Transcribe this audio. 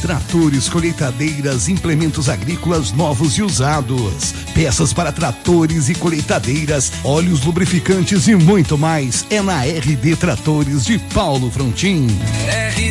Tratores, colheitadeiras, implementos agrícolas novos e usados, peças para tratores e colheitadeiras, óleos lubrificantes e muito mais. É na RD Tratores de Paulo Frontin.